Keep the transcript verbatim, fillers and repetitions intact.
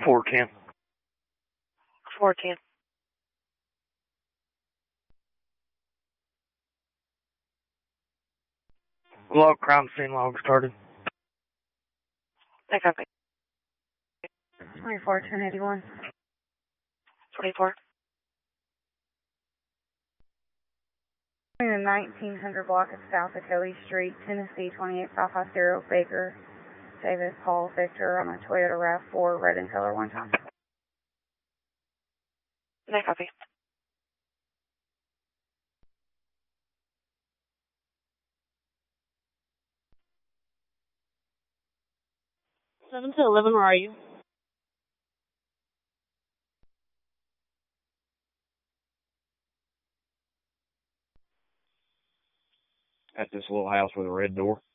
four ten. four ten. Log crime scene log started. I copy. twenty-four ten eighty-one. twenty-four. In the nineteen hundred block of South of Kelly Street, Tennessee, twenty-eight five five zero, Baker, Davis, Paul, Victor, on a Toyota RAV four, red in color, one time. I copy. seven to eleven, where are you? At this little house with a red door.